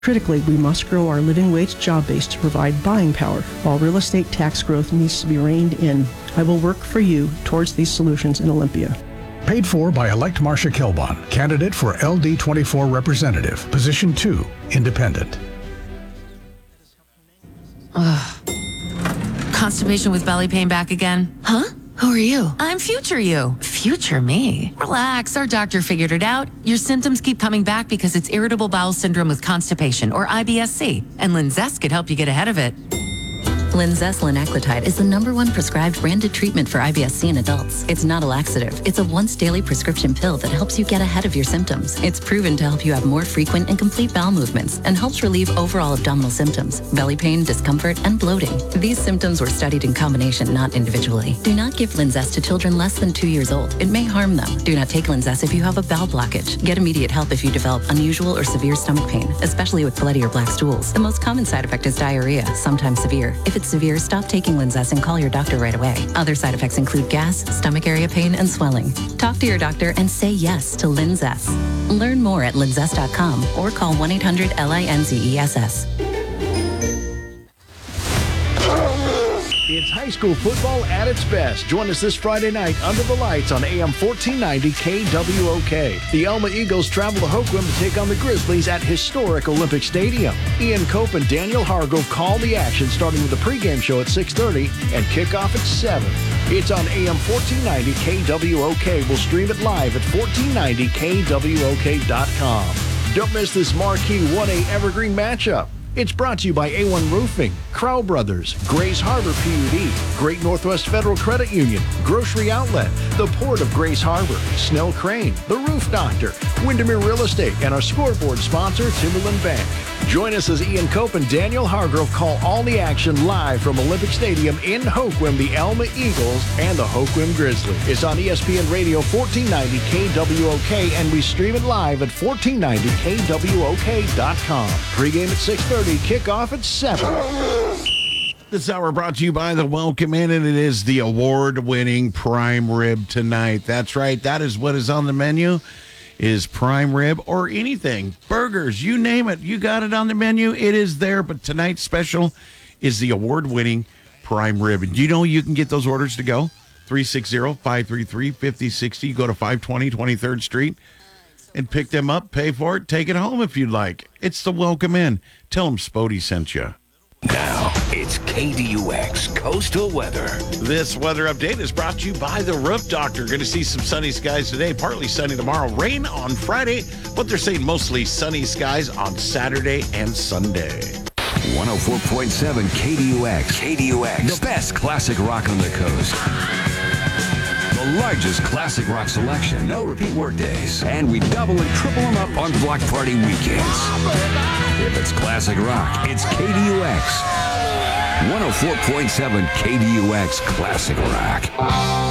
Critically, we must grow our living wage job base to provide buying power, while real estate tax growth needs to be reined in. I will work for you towards these solutions in Olympia. Paid for by elect Marcia Kilbon, candidate for LD24 representative, position 2, independent. Constipation with belly pain back again? Huh? Who are you? I'm future you. Future me? Relax, our doctor figured it out. Your symptoms keep coming back because it's irritable bowel syndrome with constipation, or IBS-C, and Linzess could help you get ahead of it. Linzess linaclotide is the #1 prescribed branded treatment for IBS-C in adults. It's not a laxative. It's a once-daily prescription pill that helps you get ahead of your symptoms. It's proven to help you have more frequent and complete bowel movements and helps relieve overall abdominal symptoms, belly pain, discomfort, and bloating. These symptoms were studied in combination, not individually. Do not give Linzess to children less than 2 years old. It may harm them. Do not take Linzess if you have a bowel blockage. Get immediate help if you develop unusual or severe stomach pain, especially with bloody or black stools. The most common side effect is diarrhea, sometimes severe. If it's severe, stop taking Linzess and call your doctor right away. Other side effects include gas, stomach area pain, and swelling. Talk to your doctor and say yes to Linzess. Learn more at linzess.com or call 1-800-LINZESS. It's high school football at its best. Join us this Friday night under the lights on AM 1490 KWOK. The Elma Eagles travel to Hoquiam to take on the Grizzlies at historic Olympic Stadium. Ian Cope and Daniel Hargrove call the action, starting with the pregame show at 6:30 and kickoff at 7. It's on AM 1490 KWOK. We'll stream it live at 1490KWOK.com. Don't miss this marquee 1A Evergreen matchup. It's brought to you by A1 Roofing, Crow Brothers, Grays Harbor PUD, Great Northwest Federal Credit Union, Grocery Outlet, the Port of Grays Harbor, Snell Crane, The Roof Doctor, Windermere Real Estate, and our scoreboard sponsor, Timberland Bank. Join us as Ian Cope and Daniel Hargrove call all the action live from Olympic Stadium in Hoquiam, the Elma Eagles and the Hoquiam Grizzlies. It's on ESPN Radio 1490 KWOK, and we stream it live at 1490KWOK.com. Pre-game at 6:30, kickoff at 7. This hour brought to you by the Welcome Inn, and it is the award-winning prime rib tonight. That's right. That is what is on the menu, is prime rib or anything. Burgers, you name it. You got it on the menu. It is there. But tonight's special is the award-winning prime rib. And you know you can get those orders to go. 360-533-5060. You go to 520 23rd Street and pick them up, pay for it, take it home if you'd like. It's the Welcome Inn. Tell them Spody sent you. Now, it's KDUX Coastal Weather. This weather update is brought to you by the Roof Doctor. Going to see some sunny skies today, partly sunny tomorrow, rain on Friday, but they're saying mostly sunny skies on Saturday and Sunday. 104.7 KDUX. KDUX, the best classic rock on the coast. The largest classic rock selection. No repeat workdays. And we double and triple them up on Block Party weekends. If it's classic rock, it's KDUX. 104.7 KDUX Classic Rock.